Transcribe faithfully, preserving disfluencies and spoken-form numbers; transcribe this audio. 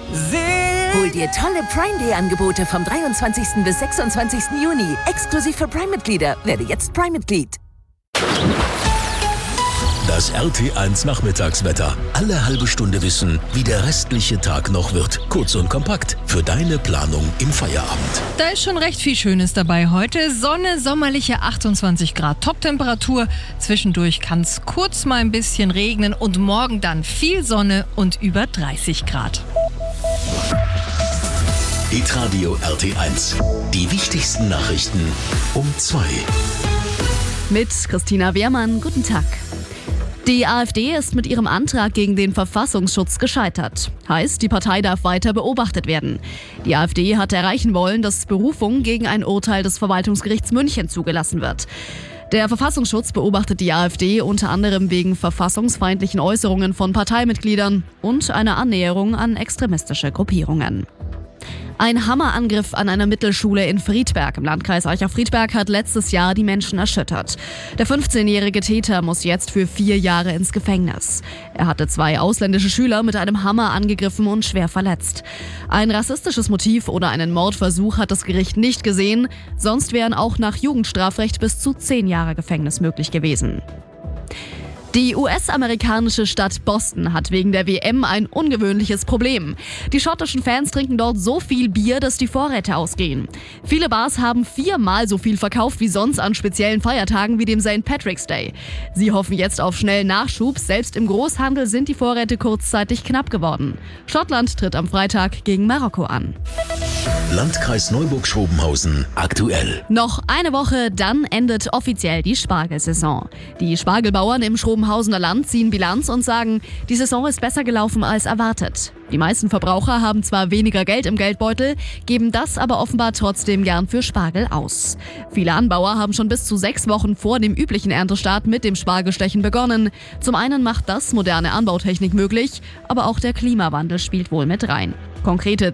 Hol dir tolle Prime Day Angebote vom dreiundzwanzigsten bis sechsundzwanzigsten Juni. Exklusiv für Prime-Mitglieder. Werde jetzt Prime-Mitglied. Das R T eins Nachmittagswetter. Alle halbe Stunde wissen, wie der restliche Tag noch wird. Kurz und kompakt für deine Planung im Feierabend. Da ist schon recht viel Schönes dabei heute. Sonne, sommerliche achtundzwanzig Grad Toptemperatur. Zwischendurch kann es kurz mal ein bisschen regnen und morgen dann viel Sonne und über dreißig Grad. Hitradio R T eins. Die wichtigsten Nachrichten um zwei. Mit Christina Wehrmann, guten Tag. Die AfD ist mit ihrem Antrag gegen den Verfassungsschutz gescheitert. Heißt, die Partei darf weiter beobachtet werden. Die AfD hat erreichen wollen, dass Berufung gegen ein Urteil des Verwaltungsgerichts München zugelassen wird. Der Verfassungsschutz beobachtet die AfD unter anderem wegen verfassungsfeindlichen Äußerungen von Parteimitgliedern und einer Annäherung an extremistische Gruppierungen. Ein Hammerangriff an einer Mittelschule in Friedberg im Landkreis Aicha-Friedberg hat letztes Jahr die Menschen erschüttert. Der fünfzehnjährige Täter muss jetzt für vier Jahre ins Gefängnis. Er hatte zwei ausländische Schüler mit einem Hammer angegriffen und schwer verletzt. Ein rassistisches Motiv oder einen Mordversuch hat das Gericht nicht gesehen, sonst wären auch nach Jugendstrafrecht bis zu zehn Jahre Gefängnis möglich gewesen. Die U S-amerikanische Stadt Boston hat wegen der W M ein ungewöhnliches Problem. Die schottischen Fans trinken dort so viel Bier, dass die Vorräte ausgehen. Viele Bars haben viermal so viel verkauft wie sonst an speziellen Feiertagen wie dem Sankt Patrick's Day. Sie hoffen jetzt auf schnellen Nachschub. Selbst im Großhandel sind die Vorräte kurzzeitig knapp geworden. Schottland tritt am Freitag gegen Marokko an. Landkreis Neuburg-Schrobenhausen aktuell. Noch eine Woche, dann endet offiziell die Spargelsaison. Die Spargelbauern im Schrobenhausener Land ziehen Bilanz und sagen, die Saison ist besser gelaufen als erwartet. Die meisten Verbraucher haben zwar weniger Geld im Geldbeutel, geben das aber offenbar trotzdem gern für Spargel aus. Viele Anbauer haben schon bis zu sechs Wochen vor dem üblichen Erntestart mit dem Spargelstechen begonnen. Zum einen macht das moderne Anbautechnik möglich, aber auch der Klimawandel spielt wohl mit rein. Konkrete